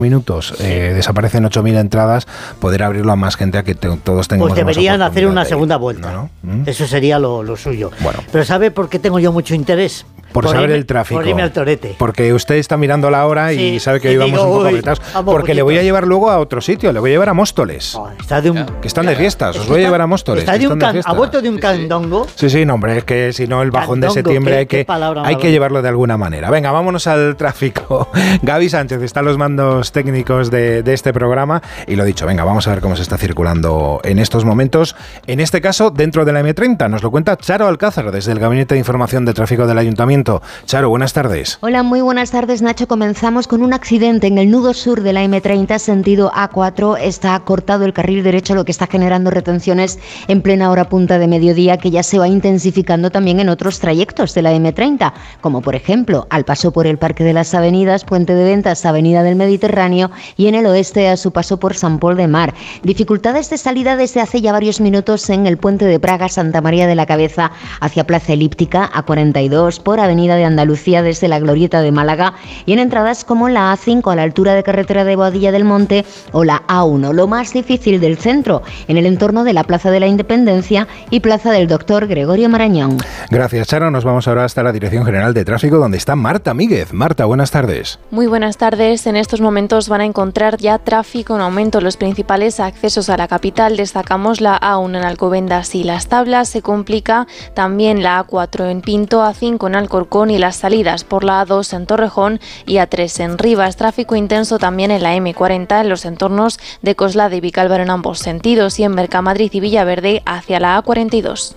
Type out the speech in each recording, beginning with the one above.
minutos desaparecen 8.000 entradas, poder abrirlo a más gente, a que todos tengamos. Pues deberían hacer una segunda vuelta, ¿no? Eso sería lo suyo. Bueno. Pero ¿sabe por qué tengo yo mucho interés? Por saber el tráfico. Por irme al torete. Porque usted está mirando la hora y sabe que hoy vamos un poco apretados. Porque le voy a llevar luego a otro sitio, le voy a llevar a Móstoles. Que están de fiestas, os voy a llevar a Móstoles. ¿Ha vuelto de un candongo? Sí, no, hombre, es que si no el bajón de septiembre hay que llevarlo de alguna manera. Venga, vámonos al tráfico. Gaby Sánchez está en los mandos técnicos de este programa y lo dicho, venga, vamos a ver cómo se está circulando en estos momentos. En este caso, dentro de la M30, nos lo cuenta Charo Alcázar desde el Gabinete de Información de Tráfico del Ayuntamiento. Charo, buenas tardes. Hola, muy buenas tardes, Nacho. Comenzamos con un accidente en el nudo sur de la M30, sentido A4. Está cortado el carril derecho, lo que está generando retenciones en plena hora punta de mediodía, que ya se va intensificando también en otros trayectos de la M30, como por ejemplo al paso por el Parque de las Avenidas, Puente de Ventas, Avenida del Mediterráneo, y en el oeste a su paso por Sant Pol de Mar. Dificultades de salida desde hace ya varios minutos en el Puente de Praga, Santa María de la Cabeza, hacia Plaza Elíptica, A42, por Avenida de Andalucía desde la Glorieta de Málaga, y en entradas como la A5 a la altura de carretera de Boadilla del Monte o la A1. Lo más difícil del centro, en el entorno de la Plaza de la Independencia y Plaza del Doctor Gregorio Marañón. Gracias, Charo. Nos vamos ahora hasta la Dirección General de Tráfico, donde está Marta Míguez. Marta, buenas tardes. Muy buenas tardes. En estos momentos van a encontrar ya tráfico en aumento los principales accesos a la capital. Destacamos la A1 en Alcobendas y Las Tablas. Se complica también la A4 en Pinto, A5 en Alcorcón y las salidas por la A2 en Torrejón y A3 en Rivas. Tráfico intenso también en la M40 en los entornos de Coslada y Vicálvaro en ambos sentidos, y en Mercamadrid y Villaverde hacia la A42.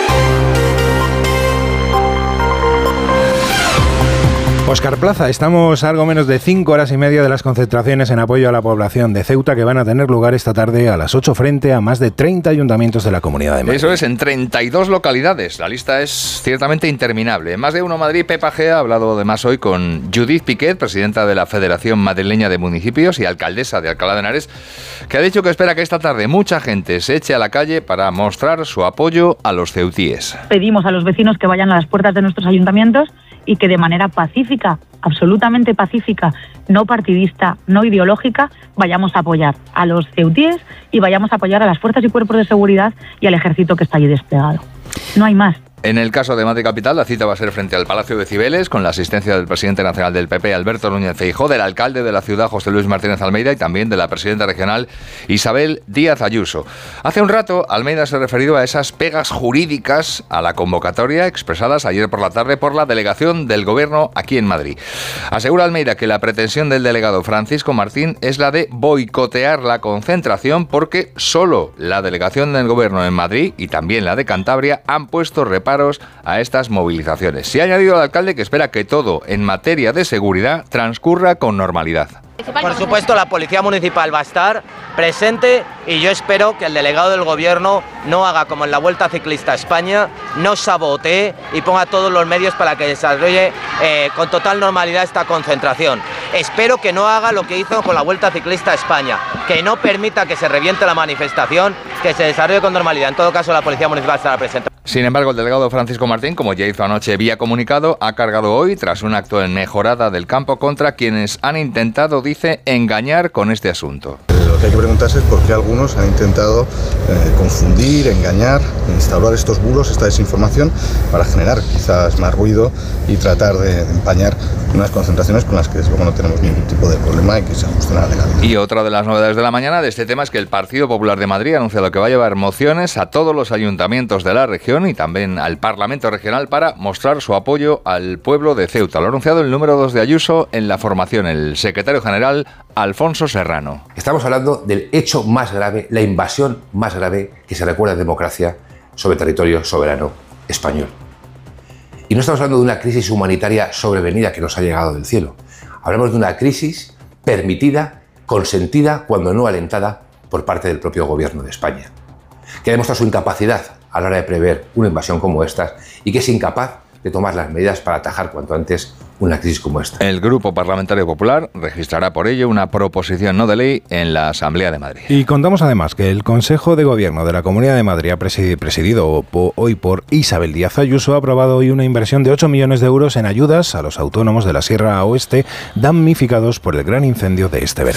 Óscar Plaza, estamos a algo menos de 5 horas y media de las concentraciones en apoyo a la población de Ceuta, que van a tener lugar esta tarde a las 8 frente a más de 30 ayuntamientos de la Comunidad de Madrid. Eso es, en 32 localidades. La lista es ciertamente interminable. En Más de Uno Madrid, Pepa G ha hablado además hoy con Judith Piquet, presidenta de la Federación Madrileña de Municipios y alcaldesa de Alcalá de Henares, que ha dicho que espera que esta tarde mucha gente se eche a la calle para mostrar su apoyo a los ceutíes. Pedimos a los vecinos que vayan a las puertas de nuestros ayuntamientos y que de manera pacífica, absolutamente pacífica, no partidista, no ideológica, vayamos a apoyar a los ceutíes y vayamos a apoyar a las fuerzas y cuerpos de seguridad y al ejército que está allí desplegado. No hay más. En el caso de Madrid Capital, la cita va a ser frente al Palacio de Cibeles, con la asistencia del presidente nacional del PP, Alberto Núñez Feijóo, del alcalde de la ciudad, José Luis Martínez Almeida, y también de la presidenta regional, Isabel Díaz Ayuso. Hace un rato, Almeida se ha referido a esas pegas jurídicas a la convocatoria expresadas ayer por la tarde por la delegación del Gobierno aquí en Madrid. Asegura Almeida que la pretensión del delegado Francisco Martín es la de boicotear la concentración, porque solo la delegación del Gobierno en Madrid y también la de Cantabria han puesto reparos a estas movilizaciones. Se ha añadido al alcalde que espera que todo en materia de seguridad transcurra con normalidad. Por supuesto, la Policía Municipal va a estar presente y yo espero que el delegado del Gobierno no haga como en la Vuelta Ciclista a España, no sabotee y ponga todos los medios para que desarrolle con total normalidad esta concentración. Espero que no haga lo que hizo con la Vuelta Ciclista a España, que no permita que se reviente la manifestación, que se desarrolle con normalidad. En todo caso, la Policía Municipal estará presente. Sin embargo, el delegado Francisco Martín, como ya hizo anoche vía comunicado, ha cargado hoy, tras un acto en Mejorada del Campo, contra quienes han intentado, dice, engañar con este asunto. Lo que hay que preguntarse es por qué algunos han intentado confundir, engañar, instaurar estos bulos, esta desinformación, para generar quizás más ruido y tratar de empañar unas concentraciones con las que desde luego no tenemos ningún tipo de problema y que se ajustan a la legalidad. Y otra de las novedades de la mañana de este tema es que el Partido Popular de Madrid ha anunciado que va a llevar mociones a todos los ayuntamientos de la región y también al Parlamento Regional para mostrar su apoyo al pueblo de Ceuta. Lo ha anunciado el número 2 de Ayuso en la formación, el secretario general Alfonso Serrano. Estamos hablando del hecho más grave, la invasión más grave que se recuerda en democracia sobre territorio soberano español. Y no estamos hablando de una crisis humanitaria sobrevenida que nos ha llegado del cielo. Hablamos de una crisis permitida, consentida, cuando no alentada, por parte del propio Gobierno de España, que demuestra su incapacidad a la hora de prever una invasión como esta y que es incapaz de tomar las medidas para atajar cuanto antes una crisis como esta. El Grupo Parlamentario Popular registrará por ello una proposición no de ley en la Asamblea de Madrid. Y contamos además que el Consejo de Gobierno de la Comunidad de Madrid, presidido hoy por Isabel Díaz Ayuso, ha aprobado hoy una inversión de 8 millones de euros en ayudas a los autónomos de la Sierra Oeste damnificados por el gran incendio de este verano.